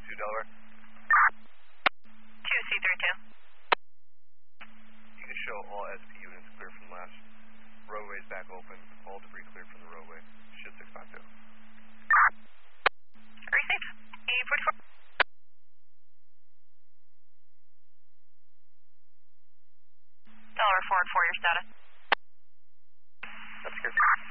2 Delaware. 2C32. You can show all SP units clear from last. Roadway's back open. All debris cleared from the roadway. Shield 652. Received. E44. Delaware 4 your status. That's good.